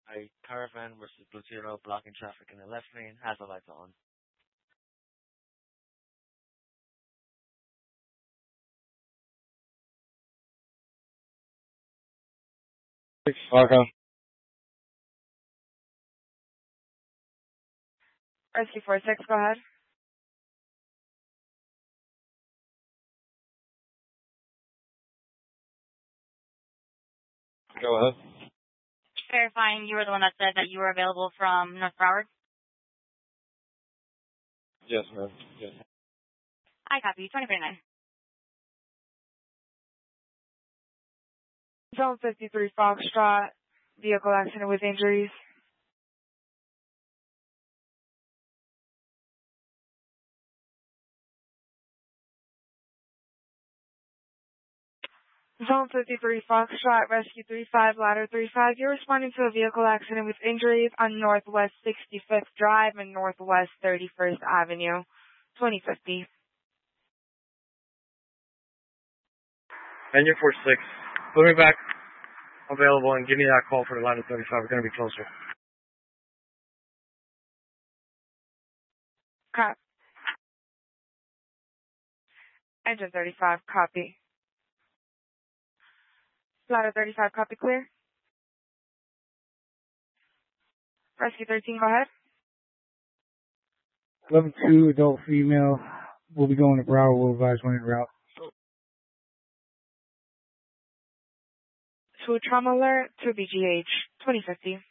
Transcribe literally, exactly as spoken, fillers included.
A caravan versus Blue Zero blocking traffic in the left lane has the lights on. Marco. Rescue four six, go ahead. Go ahead. Verifying you were the one that said that you were available from North Broward? Yes, ma'am. Yes. I copy. twenty forty-nine. Zone fifty-three Foxtrot, vehicle accident with injuries. Zone fifty-three Foxtrot, Rescue three five, Ladder three five. You're responding to a vehicle accident with injuries on Northwest sixty-fifth Drive and Northwest thirty-first Avenue, twenty fifty. And you're four six. Put me back available and give me that call for the line of thirty-five. We're going to be closer. Cop. Engine thirty-five, copy. Ladder thirty-five, copy clear. Rescue thirteen, go ahead. eleven two, adult female. We'll be going to Broward. We'll advise when en route. To a trauma alert, to B G H, twenty fifty.